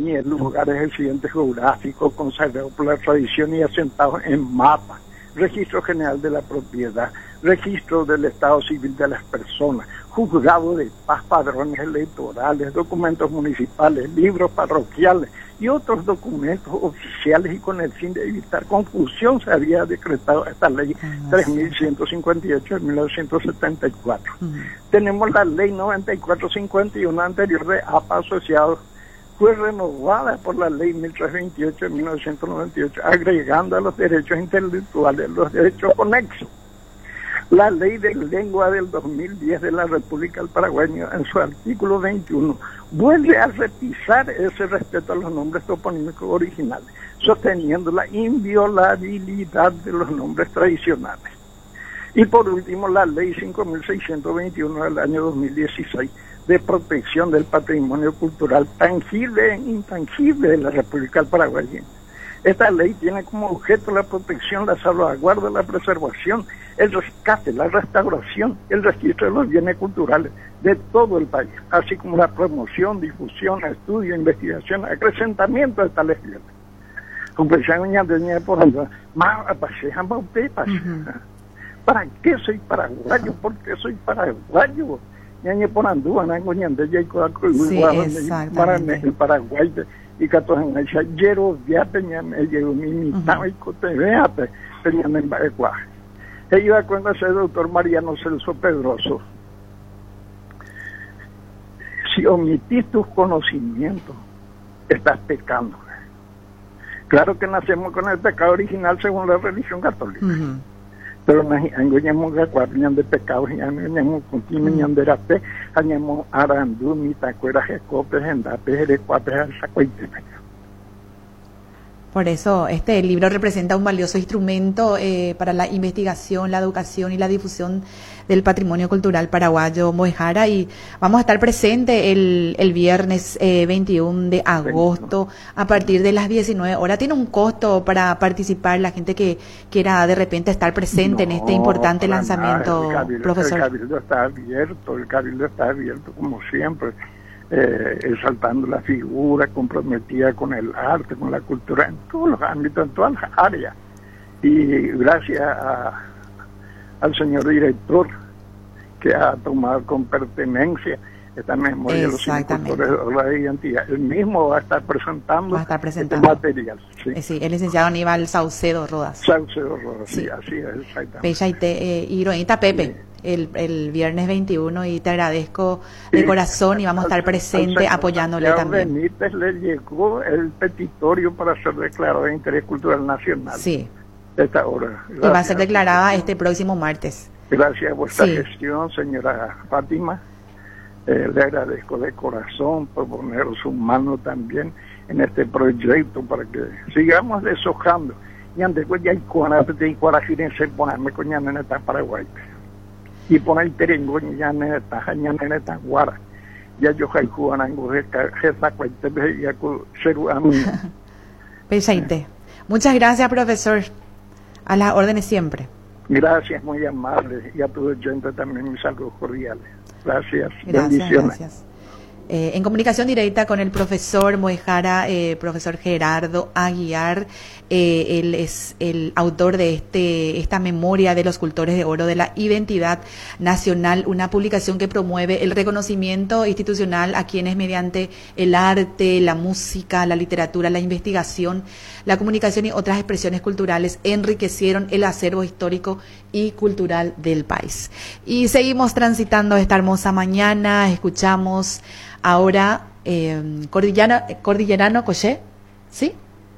guaraníes, lugares accidentes geográficos consagrados por la tradición y asentados en mapas, registro general de la propiedad, registro del estado civil de las personas, juzgado de paz, padrones electorales, documentos municipales, libros parroquiales y otros documentos oficiales, y con el fin de evitar confusión se había decretado esta ley 3158 de 1974. Tenemos la ley 9451 anterior de APA asociados, fue renovada por la ley 1328 de 1998, agregando a los derechos intelectuales los derechos conexos. La ley de lengua del 2010 de la República del Paraguay, en su artículo 21, vuelve a repisar ese respeto a los nombres toponímicos originales, sosteniendo la inviolabilidad de los nombres tradicionales. Y por último, la ley 5621 del año 2016 de protección del patrimonio cultural tangible e intangible de la República del Paraguay. Esta ley tiene como objeto la protección, la salvaguarda, la preservación, el rescate, la restauración, el registro de los bienes culturales de todo el país, así como la promoción, difusión, estudio, investigación, acrecentamiento de tales bienes. ¿Para qué soy paraguayo? ¿Por qué soy paraguayo? Sí, exactamente. El Paraguay y que todos en esa hierro ya tenía medio limitado y que te vea tenían en Baecuaje. Ellos acuerdan ser doctor Mariano Celso Pedroso. Si omitís tus conocimientos, estás pecando. Claro que nacemos con el pecado original según la religión católica. Pero angoñamos gacuarñan de pecados, angoñamos continuñan de rape, añamos arandú, mitacuera, jecopes, endapes, jerecuapes, alzacuites. Por eso este libro representa un valioso instrumento para la investigación, la educación y la difusión del patrimonio cultural paraguayo, Moejara, y vamos a estar presentes el viernes 21 de agosto a partir de las 19 horas. ¿Tiene un costo para participar la gente que quiera de repente estar presente en este importante lanzamiento, profesor? El cabildo está abierto como siempre. Exaltando la figura, comprometida con el arte, con la cultura, en todos los ámbitos, en todas las áreas. Y gracias al señor director, que ha tomado con pertenencia esta memoria de los cultores de la identidad. Él mismo va a estar presentando, este material. Sí. Sí, el licenciado Aníbal Saucedo Rodas. Saucedo Rodas, sí, así es, exactamente. Pechaite, Iroñita Pepe. Sí. El viernes 21, y te agradezco de corazón, y vamos a estar presentes apoyándole también. Benítez le llegó el petitorio para ser declarado de interés cultural nacional. Sí. Esta hora. Gracias. Y va a ser declarada este próximo martes. Gracias a vuestra gestión, señora Fátima. Le agradezco de corazón por poner su mano también en este proyecto para que sigamos deshojando. Y antes ya hay cuarajirense ponerme coñana en esta Paraguay. Y por ahí terengo ya neta guara ya yo hay juanango esa cuenta ya con Pechaite. Muchas gracias, profesor, a las órdenes siempre. Gracias, muy amable, y a tu oyente también mis saludos cordiales. Gracias, bendiciones. Gracias. En comunicación directa con el profesor Moejara, profesor Gerardo Aguiar, él es el autor de esta memoria de los cultores de oro de la identidad nacional, una publicación que promueve el reconocimiento institucional a quienes mediante el arte, la música, la literatura, la investigación, la comunicación y otras expresiones culturales enriquecieron el acervo histórico y cultural del país. Y seguimos transitando esta hermosa mañana, escuchamos ahora Cordillerano Coché, ¿sí?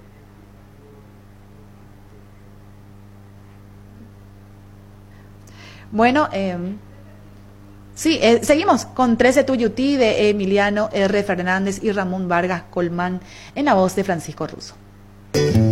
Bueno, sí, seguimos con 13 Tuyutí de Emiliano R. Fernández y Ramón Vargas Colmán en la voz de Francisco Russo.